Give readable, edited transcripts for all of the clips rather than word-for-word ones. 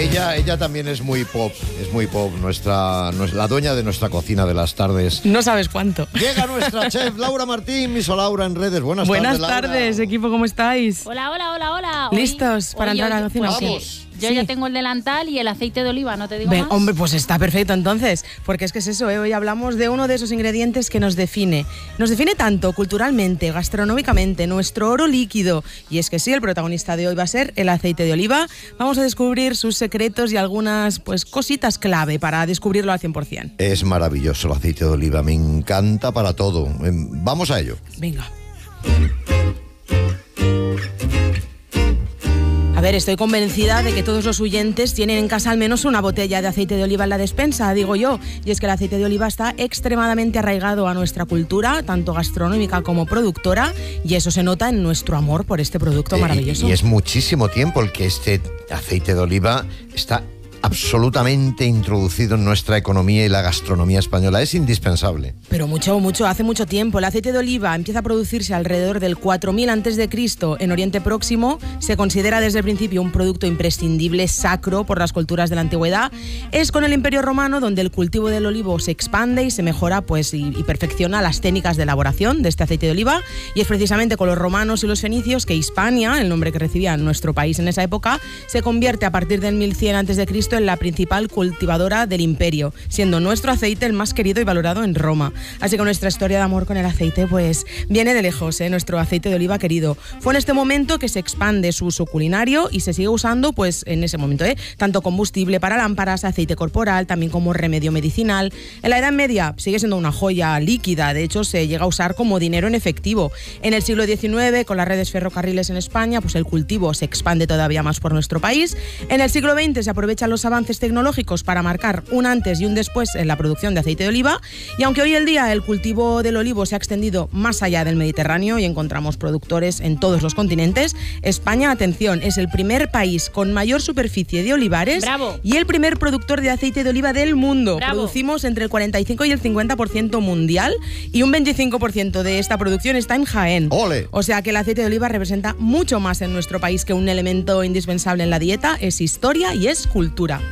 Ella también es muy pop, la dueña de nuestra cocina de las tardes. No sabes cuánto. Llega nuestra chef Laura Martín, Miss Laura en redes. Buenas tardes, equipo, ¿cómo estáis? Hola. ¿Listos para entrar a la cocina? Pues vamos. Yo ya tengo el delantal y el aceite de oliva, no te digo más. Hombre, pues está perfecto entonces, porque es que es eso, hoy hablamos de uno de esos ingredientes que nos define tanto culturalmente, gastronómicamente, nuestro oro líquido. Y es que sí, el protagonista de hoy va a ser el aceite de oliva. Vamos a descubrir sus secretos y algunas cositas clave para descubrirlo al 100%. Es maravilloso el aceite de oliva, me encanta para todo. Vamos a ello. Venga. A ver, estoy convencida de que todos los oyentes tienen en casa al menos una botella de aceite de oliva en la despensa, digo yo. Y es que el aceite de oliva está extremadamente arraigado a nuestra cultura, tanto gastronómica como productora, y eso se nota en nuestro amor por este producto maravilloso. Y es muchísimo tiempo el que este aceite de oliva está absolutamente introducido en nuestra economía y la gastronomía española. Es indispensable. Pero hace mucho tiempo. El aceite de oliva empieza a producirse alrededor del 4000 a.C. en Oriente Próximo. Se considera desde el principio un producto imprescindible, sacro por las culturas de la antigüedad. Es con el Imperio Romano donde el cultivo del olivo se expande y se mejora y perfecciona las técnicas de elaboración de este aceite de oliva. Y es precisamente con los romanos y los fenicios que Hispania, el nombre que recibía nuestro país en esa época, se convierte a partir del 1100 a.C. en la principal cultivadora del imperio, siendo nuestro aceite el más querido y valorado en Roma. Así que nuestra historia de amor con el aceite viene de lejos, nuestro aceite de oliva querido. Fue en este momento que se expande su uso culinario y se sigue usando en ese momento, tanto combustible para lámparas, aceite corporal, también como remedio medicinal. En la Edad Media sigue siendo una joya líquida, de hecho se llega a usar como dinero en efectivo. En el siglo XIX, con las redes ferrocarriles en España, el cultivo se expande todavía más por nuestro país. En el siglo XX se aprovechan los avances tecnológicos para marcar un antes y un después en la producción de aceite de oliva, y aunque hoy en día el cultivo del olivo se ha extendido más allá del Mediterráneo y encontramos productores en todos los continentes, España, atención, es el primer país con mayor superficie de olivares. ¡Bravo! Y el primer productor de aceite de oliva del mundo. ¡Bravo! Producimos entre el 45 y el 50% mundial, y un 25% de esta producción está en Jaén. ¡Ole! O sea que el aceite de oliva representa mucho más en nuestro país que un elemento indispensable en la dieta, es historia y es cultura.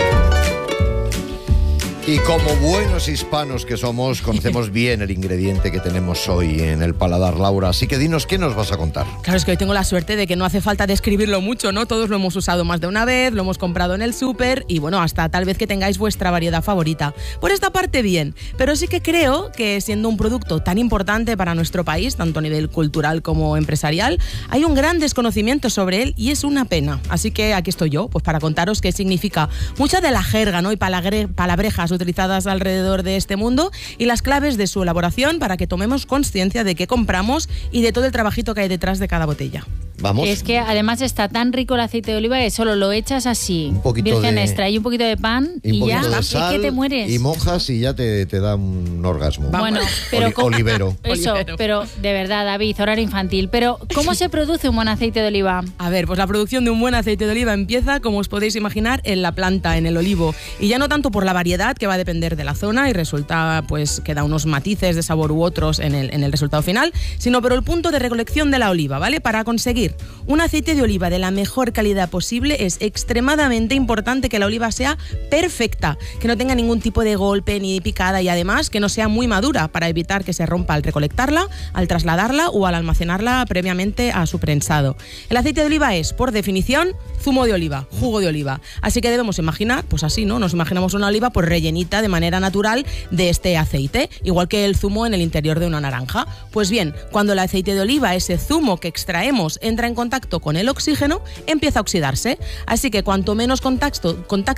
Y como buenos hispanos que somos, conocemos bien el ingrediente que tenemos hoy en el paladar, Laura. Así que dinos, ¿qué nos vas a contar? Claro, es que hoy tengo la suerte de que no hace falta describirlo mucho, ¿no? Todos lo hemos usado más de una vez, lo hemos comprado en el súper y hasta tal vez que tengáis vuestra variedad favorita. Por esta parte, bien. Pero sí que creo que siendo un producto tan importante para nuestro país, tanto a nivel cultural como empresarial, hay un gran desconocimiento sobre él y es una pena. Así que aquí estoy yo, para contaros qué significa mucha de la jerga, ¿no? Y palabrejas utilizadas alrededor de este mundo y las claves de su elaboración para que tomemos conciencia de qué compramos y de todo el trabajito que hay detrás de cada botella. Vamos. Es que además está tan rico el aceite de oliva que solo lo echas así, virgen extra, y un poquito de pan y ya, sal, ¿y qué te mueres? Y mojas y ya te da un orgasmo. Bueno, pero olivero. Eso, pero de verdad, David, horario infantil. Pero ¿cómo se produce un buen aceite de oliva? A ver, la producción de un buen aceite de oliva empieza, como os podéis imaginar, en la planta, en el olivo. Y ya no tanto por la variedad, que va a depender de la zona y resulta que da unos matices de sabor u otros en el resultado final, sino por el punto de recolección de la oliva, ¿vale? Para conseguir un aceite de oliva de la mejor calidad posible es extremadamente importante que la oliva sea perfecta, que no tenga ningún tipo de golpe ni picada y además que no sea muy madura para evitar que se rompa al recolectarla, al trasladarla o al almacenarla previamente a su prensado. El aceite de oliva es, por definición, zumo de oliva, jugo de oliva. Así que debemos imaginar, así, ¿no? Nos imaginamos una oliva rellenita de manera natural de este aceite, igual que el zumo en el interior de una naranja. Pues bien, cuando el aceite de oliva, ese zumo que extraemos, entra en contacto con el oxígeno, empieza a oxidarse. Así que cuanto menos contacto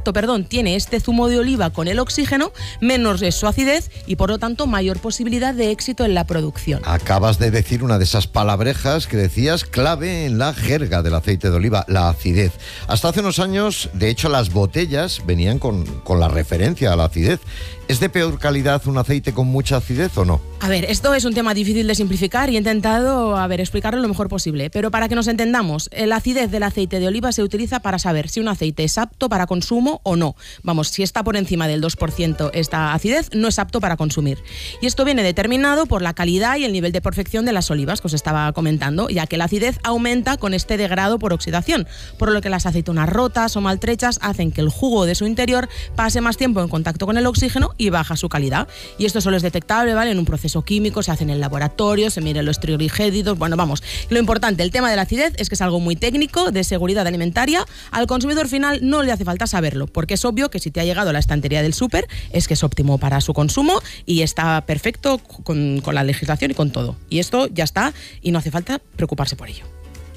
tiene este zumo de oliva con el oxígeno, menos es su acidez y por lo tanto mayor posibilidad de éxito en la producción. Acabas de decir una de esas palabrejas que decías clave en la jerga del aceite de oliva, la acidez. Hasta hace unos años, de hecho, las botellas venían con la referencia a la acidez. ¿Es de peor calidad un aceite con mucha acidez o no? A ver, esto es un tema difícil de simplificar y he intentado, explicarlo lo mejor posible. Pero para que nos entendamos, la acidez del aceite de oliva se utiliza para saber si un aceite es apto para consumo o no. Vamos, si está por encima del 2% esta acidez, no es apto para consumir. Y esto viene determinado por la calidad y el nivel de perfección de las olivas que os estaba comentando, ya que la acidez aumenta con este degrado por oxidación, por lo que las aceitunas rotas o maltrechas hacen que el jugo de su interior pase más tiempo en contacto con el oxígeno y baja su calidad. Y esto solo es detectable, ¿vale?, en un proceso químico, se hace en el laboratorio, se miden los triglicéridos. Bueno, vamos, lo importante, el tema de la acidez es que es algo muy técnico, de seguridad alimentaria. Al consumidor final no le hace falta saberlo, porque es obvio que si te ha llegado a la estantería del súper es que es óptimo para su consumo y está perfecto con la legislación y con todo. Y esto ya está y no hace falta preocuparse por ello.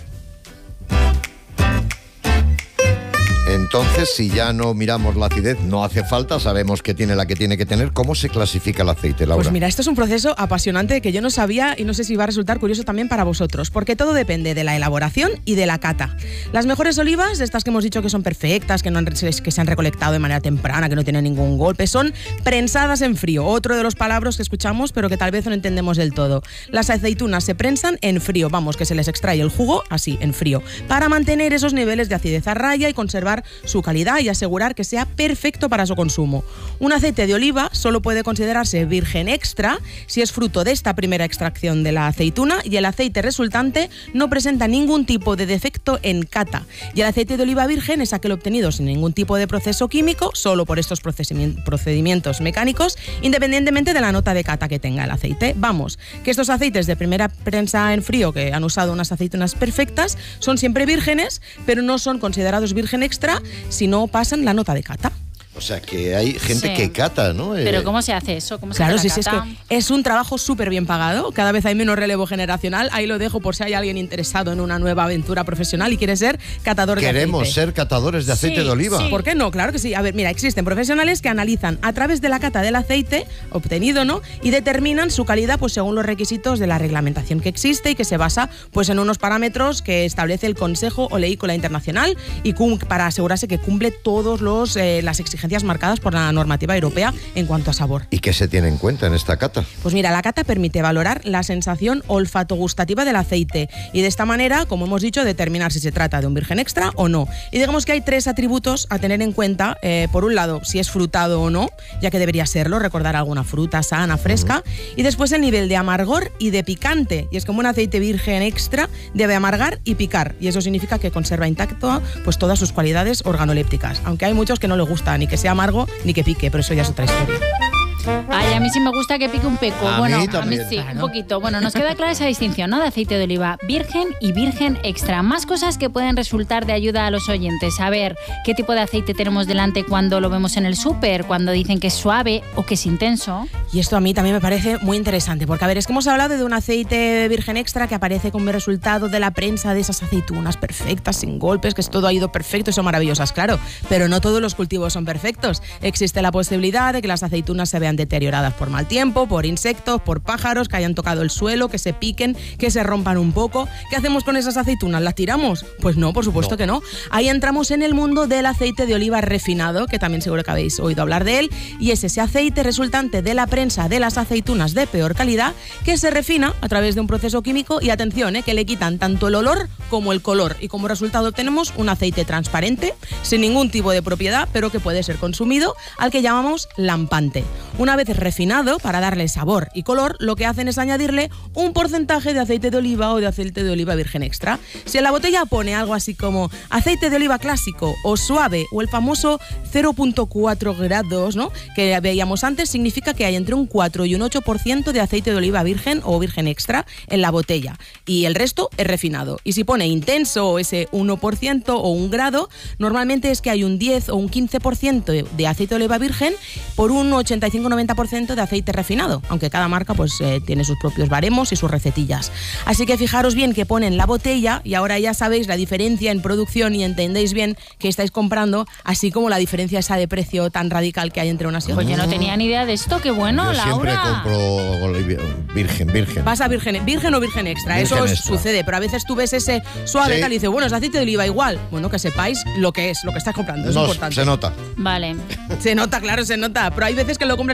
Entonces, si ya no miramos la acidez, no hace falta, sabemos que tiene la que tiene que tener. ¿Cómo se clasifica el aceite, Laura? Pues mira, esto es un proceso apasionante que yo no sabía y no sé si va a resultar curioso también para vosotros, porque todo depende de la elaboración y de la cata. Las mejores olivas, estas que hemos dicho que son perfectas, que se han recolectado de manera temprana, que no tienen ningún golpe, son prensadas en frío. Otro de los palabras que escuchamos, pero que tal vez no entendemos del todo. Las aceitunas se prensan en frío, vamos, que se les extrae el jugo así, en frío, para mantener esos niveles de acidez a raya y conservar su calidad y asegurar que sea perfecto para su consumo. Un aceite de oliva solo puede considerarse virgen extra si es fruto de esta primera extracción de la aceituna y el aceite resultante no presenta ningún tipo de defecto en cata. Y el aceite de oliva virgen es aquel obtenido sin ningún tipo de proceso químico, solo por estos procedimientos mecánicos, independientemente de la nota de cata que tenga el aceite. Vamos, que estos aceites de primera prensa en frío, que han usado unas aceitunas perfectas, son siempre vírgenes, pero no son considerados virgen extra si no pasan la nota de cata. O sea, que hay gente que cata, ¿no? Pero ¿cómo se hace eso? ¿Cómo se claro, hace sí, es que es un trabajo súper bien pagado. Cada vez hay menos relevo generacional. Ahí lo dejo por si hay alguien interesado en una nueva aventura profesional y quiere ser catador de aceite. Queremos ser catadores de aceite de oliva. Sí. ¿Por qué no? Claro que sí. A ver, mira, existen profesionales que analizan a través de la cata del aceite obtenido, ¿no?, y determinan su calidad pues según los requisitos de la reglamentación que existe y que se basa pues en unos parámetros que establece el Consejo Oleícola Internacional y para asegurarse que cumple todos las exigencias marcadas por la normativa europea en cuanto a sabor. ¿Y qué se tiene en cuenta en esta cata? Pues mira, la cata permite valorar la sensación olfato-gustativa del aceite y de esta manera, como hemos dicho, determinar si se trata de un virgen extra o no. Y digamos que hay 3 atributos a tener en cuenta. Por un lado, si es frutado o no, ya que debería serlo, recordar alguna fruta sana, fresca. Y después el nivel de amargor y de picante. Y es como un aceite virgen extra debe amargar y picar. Y eso significa que conserva intacto pues todas sus cualidades organolépticas. Aunque hay muchos que no les gusta ni que sea amargo ni que pique, pero eso ya es otra historia. Ay, a mí sí me gusta que pique un poco. A mí también. Sí, un poquito. Bueno, nos queda clara esa distinción, ¿no?, de aceite de oliva virgen y virgen extra. Más cosas que pueden resultar de ayuda a los oyentes. A ver, ¿qué tipo de aceite tenemos delante cuando lo vemos en el súper? Cuando dicen que es suave o que es intenso. Y esto a mí también me parece muy interesante, porque a ver, es que hemos hablado de un aceite virgen extra que aparece como resultado de la prensa de esas aceitunas perfectas, sin golpes, que todo ha ido perfecto y son maravillosas, claro. Pero no todos los cultivos son perfectos. Existe la posibilidad de que las aceitunas se vean deterioradas por mal tiempo, por insectos, por pájaros que hayan tocado el suelo, que se piquen, que se rompan un poco. ¿Qué hacemos con esas aceitunas? ¿Las tiramos? Pues no, por supuesto que no. Ahí entramos en el mundo del aceite de oliva refinado, que también seguro que habéis oído hablar de él, y es ese aceite resultante de la prensa de las aceitunas de peor calidad que se refina a través de un proceso químico y atención, que le quitan tanto el olor como el color, y como resultado obtenemos un aceite transparente, sin ningún tipo de propiedad, pero que puede ser consumido, al que llamamos lampante. Una vez refinado, para darle sabor y color, lo que hacen es añadirle un porcentaje de aceite de oliva o de aceite de oliva virgen extra. Si en la botella pone algo así como aceite de oliva clásico o suave o el famoso 0.4 grados, ¿no?, que veíamos antes, significa que hay entre un 4 y un 8% de aceite de oliva virgen o virgen extra en la botella y el resto es refinado. Y si pone intenso ese 1% o 1 grado, normalmente es que hay un 10 o un 15% de aceite de oliva virgen por un 85-90% de aceite refinado, aunque cada marca pues tiene sus propios baremos y sus recetillas. Así que fijaros bien que pone en la botella y ahora ya sabéis la diferencia en producción y entendéis bien que estáis comprando, así como la diferencia esa de precio tan radical que hay entre unas y otras. Pues yo no tenía ni idea de esto, qué bueno, yo Laura. Siempre compro virgen. Vas a virgen o virgen extra, Virgen eso extra. sucede, pero a veces tú ves ese suave Sí. tal y dices, bueno, es aceite de oliva igual. Bueno, que sepáis lo que es, lo que estás comprando, es importante. Se nota. Vale. Se nota, claro, se nota, pero hay veces que lo compras y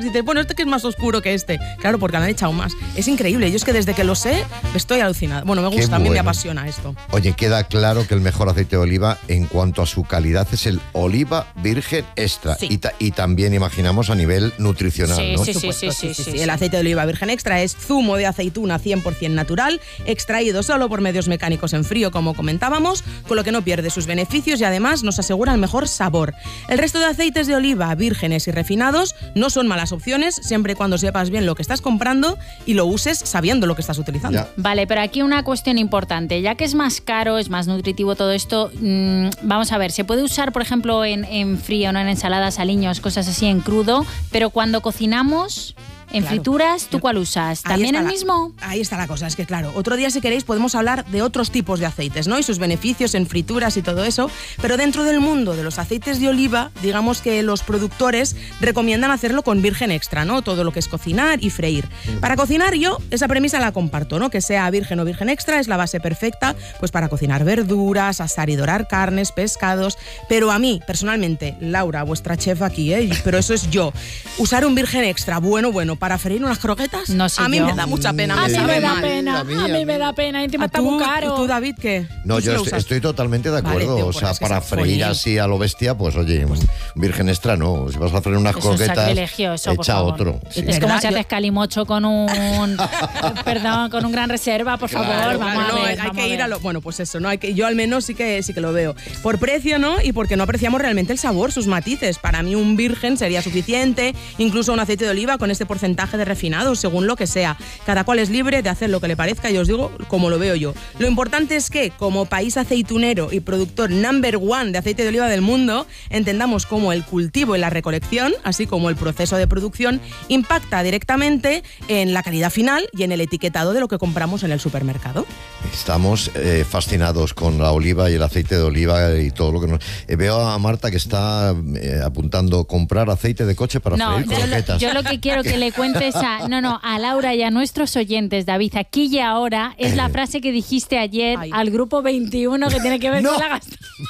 dices, bueno, este que es más oscuro que este. Claro, porque le han echado más. Es increíble. Yo es que desde que lo sé, estoy alucinada. Bueno, me gusta, a mí me apasiona esto. Oye, queda claro que el mejor aceite de oliva en cuanto a su calidad es el oliva virgen extra. Sí. Y también imaginamos a nivel nutricional, Sí, ¿no? sí. El aceite de oliva virgen extra es zumo de aceituna 100% natural, extraído solo por medios mecánicos en frío, como comentábamos, con lo que no pierde sus beneficios y además nos asegura el mejor sabor. El resto de aceites de oliva vírgenes y refinados no son malas opciones, siempre y cuando sepas bien lo que estás comprando y lo uses sabiendo lo que estás utilizando. Ya. Vale, pero aquí una cuestión importante. Ya que es más caro, es más nutritivo todo esto, vamos a ver, ¿se puede usar, por ejemplo, en frío, no en ensaladas, aliños, cosas así, en crudo? Pero cuando cocinamos... En Claro. frituras, ¿tú cuál usas? ¿También el mismo? Ahí está la cosa, es que claro, otro día si queréis podemos hablar de otros tipos de aceites, ¿no? Y sus beneficios en frituras y todo eso, pero dentro del mundo de los aceites de oliva, digamos que los productores recomiendan hacerlo con virgen extra, ¿no? Todo lo que es cocinar y freír. Para cocinar yo esa premisa la comparto, ¿no? Que sea virgen o virgen extra es la base perfecta pues para cocinar verduras, asar y dorar carnes, pescados, pero a mí, personalmente, Laura, vuestra chef aquí, pero eso es yo, usar un virgen extra, bueno, para freír unas croquetas, no sé a mí yo. me da mucha pena. A mí sabe me da mal. pena, a mí me da pena, encima está muy caro. ¿Tú, David, qué? No, ¿Tú sí yo lo usas? estoy totalmente de Vale, acuerdo. tío, o sea, pues es que para es freír jolín. así a lo bestia, pues oye, virgen extra no. Si vas a freír unas Es un croquetas, sacrilegio eso, por echa favor. otro. Sí. Es como ¿Verdad? si haces calimocho con un... perdón, con un gran reserva, por favor. Claro, Vamos no, a ver. hay que ir a lo... Bueno, pues eso, ¿no? Yo al menos sí que lo veo. Por precio, ¿no? Y porque no apreciamos realmente el sabor, sus matices. Para mí un virgen sería suficiente, incluso un aceite de oliva con este porcentaje de refinado, según lo que sea. Cada cual es libre de hacer lo que le parezca, y os digo como lo veo yo. Lo importante es que, como país aceitunero y productor number one de aceite de oliva del mundo, entendamos cómo el cultivo y la recolección, así como el proceso de producción, impacta directamente en la calidad final y en el etiquetado de lo que compramos en el supermercado. Estamos fascinados con la oliva y el aceite de oliva y todo lo que nos... veo a Marta que está apuntando comprar aceite de coche para freír croquetas. Yo lo que quiero que le cuentes a Laura y a nuestros oyentes, David, aquí y ahora, es la frase que dijiste ayer al grupo 21 que tiene que ver con la gastronomía.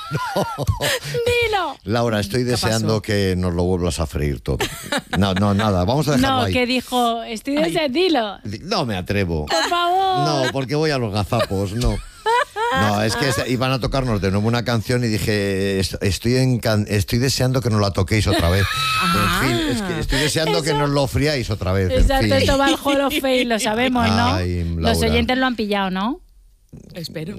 Dilo. Laura, estoy deseando que nos lo vuelvas a freír todo. No, nada, vamos a dejarlo ahí. Que dijo, estoy deseando, dilo. No me atrevo. Por favor. No, porque voy a los gazapos, no. No, es que iban a tocarnos de nuevo una canción y dije, estoy deseando que nos la toquéis otra vez. En fin, es que estoy deseando que nos lo friáis otra vez. Exacto, en fin. esto va al Hall of Fame, lo sabemos, ¿no? Ay, los Laura. oyentes lo han pillado, ¿no? Espero.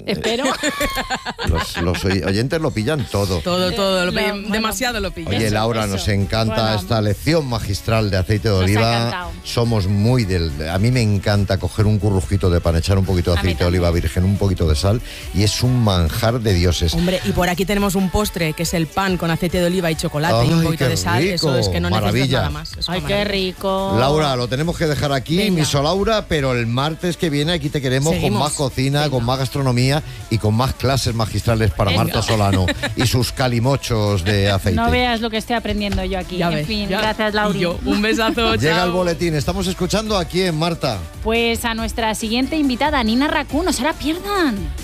Los oyentes lo pillan todo. Todo, bueno. demasiado lo pillo. Oye, Laura, nos encanta Bueno. esta lección magistral de aceite de Nos ha oliva. encantado. Somos muy a mí me encanta coger un currujito de pan, echar un poquito de A mí aceite de oliva virgen, un poquito de sal, y es un manjar de dioses. Hombre, y por aquí tenemos un postre que es el pan con aceite de oliva y chocolate y un Ay, poquito qué de sal. rico. Eso es que no necesitas Maravilla. nada más. Es una Ay, qué maravilla. rico. Laura, lo tenemos que dejar aquí, Venga. miso Laura, pero el martes que viene aquí te queremos Seguimos. con más cocina, con más gastronomía y con más clases magistrales para Venga. Marta Solano y sus calimochos de aceite. No veas lo que estoy aprendiendo yo aquí. Ya En ves, fin, ya. gracias, Laura. Y yo, un besazo. Llega chao. el boletín, estamos escuchando aquí en Marta. Pues a nuestra siguiente invitada, Nina Racú, no se la pierdan.